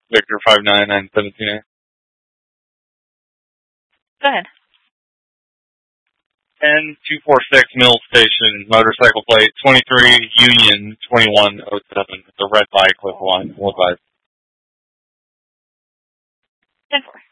Victor 59917. Go ahead. 10246 Mill Station, motorcycle plate 23 Union 2107. It's a red light, clip 1. What advice? 10-4.